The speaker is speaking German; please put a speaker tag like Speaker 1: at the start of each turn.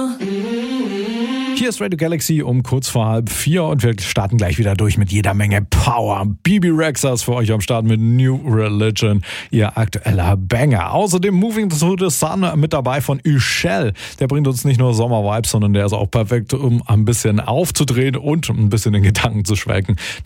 Speaker 1: Hier ist Radio Galaxy um kurz vor 3:30 und wir starten gleich wieder durch mit jeder Menge Power. Bebe Rexha ist für euch am Start mit New Religion, ihr aktueller Banger. Außerdem Moving to the Sun mit dabei von Üschel. Der bringt uns nicht nur Sommer-Vibes, sondern der ist auch perfekt, um ein bisschen aufzudrehen und ein bisschen in Gedanken zu schwelgen.